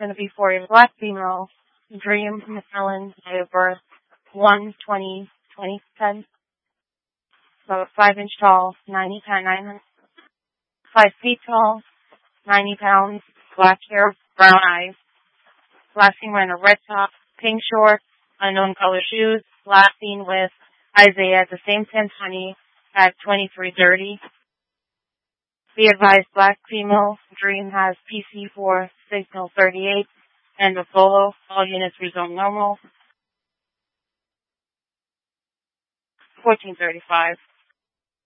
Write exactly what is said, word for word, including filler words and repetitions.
going to be for a black female, Dream McMillan, date of birth one twenty twenty ten. So five inch tall, ninety pound, nine hundred, five feet tall, ninety pounds, black hair, brown eyes. Last seen wearing a red top, pink shorts, unknown color shoes. Last seen with Isaiah at the same ten twenty at twenty-three thirty. Be advised, black female, Dream has P C four, signal thirty-eight, and the Polo. All units resume normal. fourteen thirty-five.